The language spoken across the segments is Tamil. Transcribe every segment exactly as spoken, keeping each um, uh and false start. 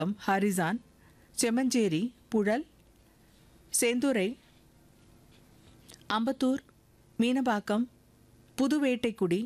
ஹரிசான், செம்மஞ்சேரி, புழல், செந்துறை, அம்பத்தூர், மீனபாக்கம், புதுவேட்டைக்குடி,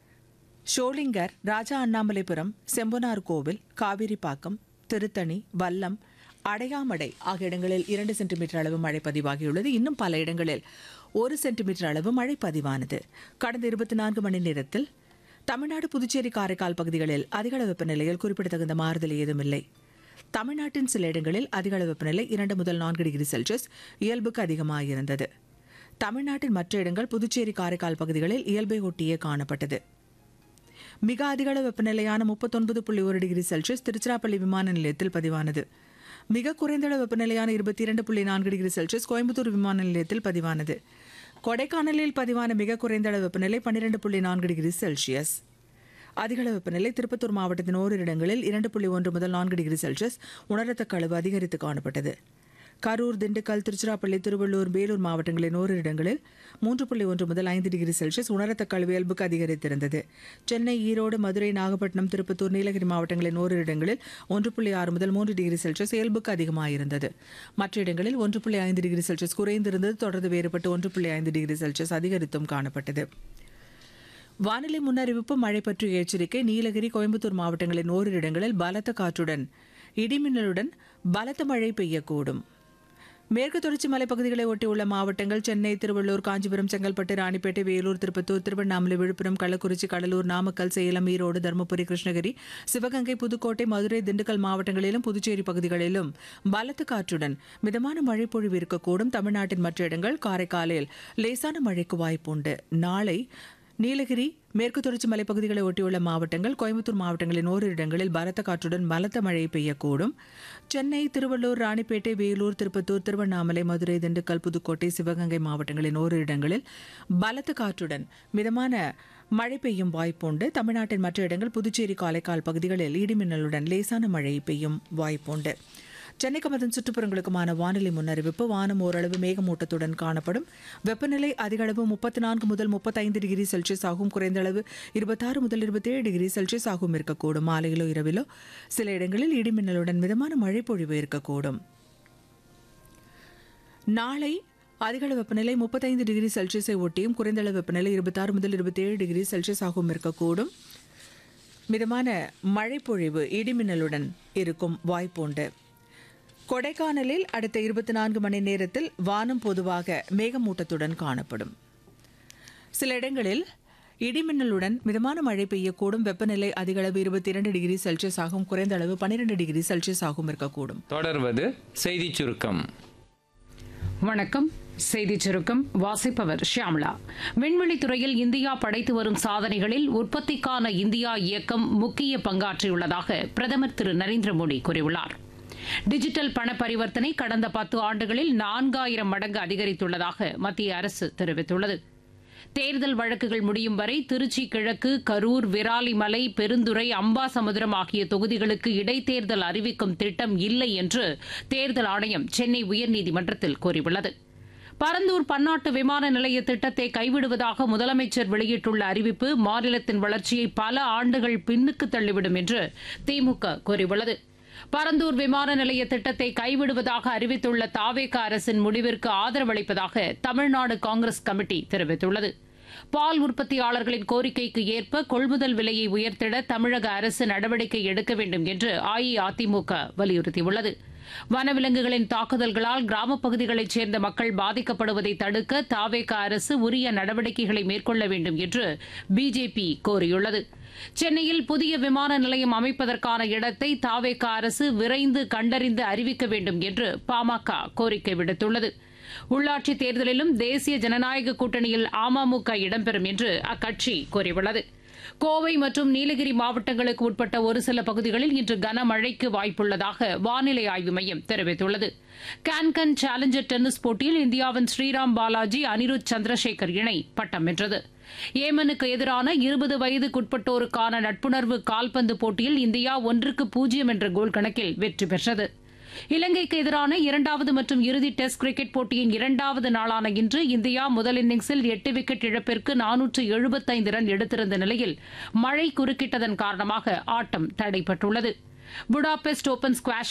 ஷோலிங்கர், ராஜா அண்ணாமலைபுரம், செம்பனார் கோவில், காவிரிப்பாக்கம், திருத்தணி, வல்லம், அடையாமடை ஆகிய இடங்களில் இரண்டு சென்டிமீட்டர் அளவு மழை பதிவாகியுள்ளது. இன்னும் பல இடங்களில் ஒரு சென்டிமீட்டர் அளவு மழை பதிவானது. கடந்த இருபத்தி நான்கு மணி நேரத்தில் தமிழ்நாடு, புதுச்சேரி, காரைக்கால் பகுதிகளில் அதிகளவு வெப்பநிலையில் குறிப்பிடத்தகுந்த மாறுதல் ஏதுமில்லை. தமிழ்நாட்டின் சில இடங்களில் அதிகளவு வெப்பநிலை இரண்டு முதல் நான்கு டிகிரி செல்சியஸ் இயல்புக்கு அதிகமாக இருந்தது. தமிழ்நாட்டின் மற்ற இடங்கள், புதுச்சேரி, காரைக்கால் பகுதிகளில் இயல்பை ஒட்டியே காணப்பட்டது. மிக அதிகளவு வெப்பநிலையான முப்பத்தொன்பது புள்ளி ஒரு டிகிரி செல்சியஸ் திருச்சிராப்பள்ளி விமான நிலையத்தில் பதிவானது. மிக குறைந்த அளவு வெப்பநிலையான இருபத்தி இரண்டு புள்ளி நான்கு டிகிரி செல்சியஸ் கோயம்புத்தூர் விமான நிலையத்தில் பதிவானது. கொடைக்கானலில் பதிவான மிக குறைந்த அளவு வெப்பநிலை பன்னிரண்டு புள்ளி நான்கு டிகிரி செல்சியஸ். அதிகளவு வெப்பநிலை திருப்பத்தூர் மாவட்டத்தின் ஓரிரு இடங்களில் இரண்டு புள்ளி ஒன்று முதல் நான்கு டிகிரி செல்சியஸ் உணரத்தக்க அளவு அதிகரித்து காணப்பட்டது. கரூர், திண்டுக்கல், திருச்சிராப்பள்ளி, திருவள்ளூர், வேலூர் மாவட்டங்களின் ஓரிரு இடங்களில் மூன்று புள்ளி ஒன்று முதல் ஐந்து டிகிரி செல்சியஸ் உணரத்தக்க அளவு இயல்புக்கு அதிகரித்திருந்தது. சென்னை, ஈரோடு, மதுரை, நாகப்பட்டினம், திருப்பத்தூர், நீலகிரி மாவட்டங்களின் ஓரிரு இடங்களில் ஒன்று புள்ளி ஆறு முதல் மூன்று டிகிரி செல்சியஸ் இயல்புக்கு அதிகமாயிருந்தது. மற்ற இடங்களில் ஒன்று புள்ளி ஐந்து டிகிரி செல்சியஸ் குறைந்திருந்தது. தொடர்ந்து வேறுபட்டு ஒன்று புள்ளி ஐந்து டிகிரி செல்சியஸ் அதிகரித்தும் காணப்பட்டது. வானிலை முன்னறிவிப்பு, மழை பற்றிய எச்சரிக்கை. நீலகிரி, கோயம்புத்தூர் மாவட்டங்களின் ஓரிரு இடங்களில் பலத்த காற்றுடன் இடிமின்னலுடன் பலத்த மழை பெய்யக்கூடும். மேற்கு தொடர்ச்சி மலைப்பகுதிகளை ஒட்டியுள்ள மாவட்டங்கள் சென்னை, திருவள்ளூர், காஞ்சிபுரம், செங்கல்பட்டு, ராணிப்பேட்டை, வேலூர், திருப்பத்தூர், திருவண்ணாமலை, விழுப்புரம், கள்ளக்குறிச்சி, கடலூர், நாமக்கல், சேலம், ஈரோடு, தருமபுரி, கிருஷ்ணகிரி, சிவகங்கை, புதுக்கோட்டை, மதுரை, திண்டுக்கல் மாவட்டங்களிலும் புதுச்சேரி பகுதிகளிலும் பலத்த காற்றுடன் மிதமான மழை பொழிவு இருக்கக்கூடும். தமிழ்நாட்டின் மற்ற இடங்கள், காரைக்காலில் லேசான மழைக்கு வாய்ப்புண்டு. நாளை நீலகிரி, மேற்கு தொடர்ச்சி மலைப்பகுதிகளை ஒட்டியுள்ள மாவட்டங்கள், கோயம்புத்தூர் மாவட்டங்களின் ஓரிரு இடங்களில் பலத்த காற்றுடன் பலத்த மழை பெய்யக்கூடும். சென்னை, திருவள்ளூர், ராணிப்பேட்டை, வேலூர், திருப்பத்தூர், திருவண்ணாமலை, மதுரை, திண்டுக்கல், புதுக்கோட்டை, சிவகங்கை மாவட்டங்களின் ஓரிரு இடங்களில் பலத்த காற்றுடன் மிதமான மழை பெய்யும் வாய்ப்புண்டு. தமிழ்நாட்டின் மற்ற இடங்கள், புதுச்சேரி, காரைக்கால் பகுதிகளில் இடிமின்னலுடன் லேசான மழை பெய்யும் வாய்ப்புண்டு. சென்னைக்கும் அதன் சுற்றுப்புறங்களுக்குமான வானிலை முன்னறிவிப்பு. வானம் ஓரளவு மேகமூட்டத்துடன் காணப்படும். வெப்பநிலை அதிகளவு முப்பத்தி நான்கு முதல் முப்பத்தைந்து டிகிரி செல்சியஸ் ஆகும். குறைந்த அளவு இருபத்தாறு முதல் இருபத்தேழு டிகிரி செல்சியஸ் ஆகும் இருக்கக்கூடும். மாலையிலோ இரவிலோ சில இடங்களில் இடிமின்னலுடன் மிதமான மழை பொழிவு இருக்கக்கூடும். நாளை அதிகளவு வெப்பநிலை முப்பத்தைந்து டிகிரி செல்சியஸை ஒட்டியும் குறைந்த அளவு வெப்பநிலை இருபத்தாறு முதல் இருபத்தேழு டிகிரி செல்சியஸ் ஆகும் இருக்கக்கூடும். மிதமான மழை பொழிவு இடிமின்னலுடன் இருக்கும் வாய்ப்புண்டு. கொடைக்கானலில் அடுத்த இருபத்தி நான்கு மணி நேரத்தில் வானம் பொதுவாக மேகமூட்டத்துடன் காணப்படும். சில இடங்களில் இடிமின்னலுடன் மிதமான மழை பெய்யக்கூடும். வெப்பநிலை அதிகளவு இருபத்தி இரண்டு டிகிரி செல்சியஸ் ஆகும். குறைந்த அளவு பன்னிரண்டு டிகிரி செல்சியஸ் ஆகும் இருக்கக்கூடும். தொடர்வது செய்தி சுருக்கம். வணக்கம். செய்தி சுருக்கம் வாசிப்பவர் ஷியாம்லா. விண்வெளித்துறையில் இந்தியா படைத்து வரும் சாதனைகளில் உற்பத்திக்கான இந்தியா இயக்கம் முக்கிய பங்காற்றியுள்ளதாக பிரதமர் திரு நரேந்திர மோடி கூறியுள்ளார். டிஜிட்டல் பண பரிவர்த்தனை கடந்த பத்து ஆண்டுகளில் நான்காயிரம் மடங்கு அதிகரித்துள்ளதாக மத்திய அரசு தெரிவித்துள்ளது. தேர்தல் வழக்குகள் முடியும் வரை திருச்சி கிழக்கு, கரூர், விராலிமலை, பெருந்துறை, அம்பாசமுத்திரம் ஆகிய தொகுதிகளுக்கு இடைத்தேர்தல் அறிவிக்கும் திட்டம் இல்லை என்று தேர்தல் ஆணையம் சென்னை உயர்நீதிமன்றத்தில் கூறியுள்ளது. பரந்தூர் பன்னாட்டு விமான நிலைய திட்டத்தை கைவிடுவதாக முதலமைச்சர் வெளியிட்டுள்ள அறிவிப்பு மாநிலத்தின் வளர்ச்சியை பல ஆண்டுகள் பின்னுக்கு தள்ளிவிடும் என்று திமுக கூறியுள்ளது. பரந்தூர் விமான நிலைய திட்டத்தை கைவிடுவதாக அறிவித்துள்ள தாவேகா அரசின் முடிவிற்கு ஆதரவளிப்பதாக தமிழ்நாடு காங்கிரஸ் கமிட்டி தெரிவித்துள்ளது. பால் உற்பத்தியாளர்களின் கோரிக்கைக்கு ஏற்ப கொள்முதல் விலையை உயர்த்திட தமிழக அரசு நடவடிக்கை எடுக்க வேண்டும் என்று அஇஅதிமுக வலியுறுத்தியுள்ளது. வனவிலங்குகளின் தாக்குதல்களால் கிராமப் பகுதிகளைச் சேர்ந்த மக்கள் பாதிக்கப்படுவதை தடுக்க தாவேகா அரசு உரிய நடவடிக்கைகளை மேற்கொள்ள வேண்டும் என்று பிஜேபி கோரியுள்ளது. சென்னையில் புதிய விமான நிலையம் அமைப்பதற்கான இடத்தை தாவேகா அரசு விரைந்து கண்டறிந்து அறிவிக்க வேண்டும் என்று பாமக கோரிக்கை விடுத்துள்ளது. உள்ளாட்சித் தேர்தலிலும் தேசிய ஜனநாயக கூட்டணியில் அமமுக இடம்பெறும் என்று அக்கட்சி கூறியுள்ளது. கோவை மற்றும் நீலகிரி மாவட்டங்களுக்கு உட்பட்ட ஒரு சில பகுதிகளில் இன்று கனமழைக்கு வாய்ப்புள்ளதாக வானிலை ஆய்வு மையம் தெரிவித்துள்ளது. கான்கன் சேலஞ்சர் டென்னிஸ் போட்டியில் இந்தியாவின் ஸ்ரீராம் பாலாஜி, அனிருத் சந்திரசேகர் இணை பட்டம் வென்றது. ஏமனுக்கு எதிரான இருபது வயதுக்குட்பட்டோருக்கான நட்புணர்வு கால்பந்து போட்டியில் இந்தியா ஒன்றுக்கு பூஜ்ஜியம் என்ற கோல் கணக்கில் வெற்றி பெற்றது. இலங்கைக்கு எதிரான இரண்டாவது மற்றும் இறுதி டெஸ்ட் கிரிக்கெட் போட்டியின் இரண்டாவது நாளான இன்று இந்தியா முதல் இன்னிங்ஸில் எட்டு விக்கெட் இழப்பிற்கு நானூற்று எழுபத்தைந்து ரன் எடுத்திருந்த நிலையில் மழை குறுக்கிட்டதன் காரணமாக ஆட்டம் தடைபட்டுள்ளது. Budapest open squash